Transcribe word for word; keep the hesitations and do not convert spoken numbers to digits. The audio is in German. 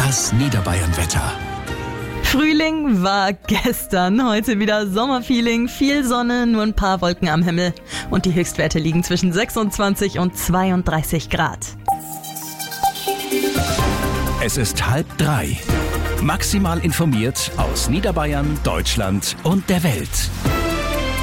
Das Niederbayern-Wetter. Frühling war gestern, heute wieder Sommerfeeling, viel Sonne, nur ein paar Wolken am Himmel. Und die Höchstwerte liegen zwischen sechsundzwanzig und zweiunddreißig Grad. Es ist halb drei. Maximal informiert aus Niederbayern, Deutschland und der Welt.